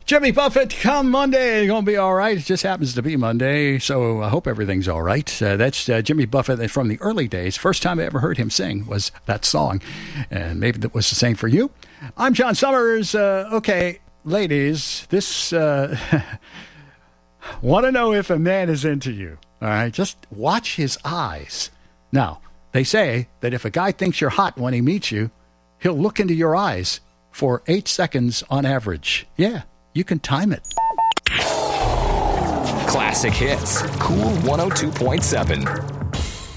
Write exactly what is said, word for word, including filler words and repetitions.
Jimmy Buffett, come Monday, it's going to be all right. It just happens to be Monday, so I hope everything's all right. Uh, that's uh, Jimmy Buffett from the early days. First time I ever heard him sing was that song, and maybe that was the same for you. I'm John Summers. Uh, okay, ladies, this... Uh, want to know if a man is into you, all right? Just watch his eyes. Now, they say that if a guy thinks you're hot when he meets you, he'll look into your eyes for eight seconds on average. Yeah. You can time it. Classic Hits, Cool one oh two point seven.